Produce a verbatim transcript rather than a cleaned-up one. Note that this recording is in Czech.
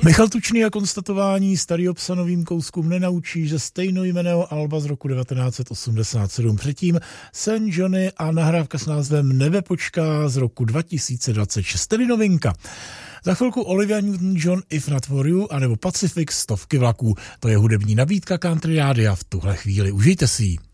Michal Tučný a konstatování starýho psa novým kouskům nenaučí, že stejnojmenného alba z roku devatenáct set osmdesát sedm. Předtím Saint Johnny a nahrávka s názvem Nebe počká z roku dva tisíce dvacet šest, tedy novinka. Za chvilku Olivia Newton-John If Not For You anebo Pacific Stovky vlaků. To je hudební nabídka Country Rádia v tuhle chvíli. Užijte si ji.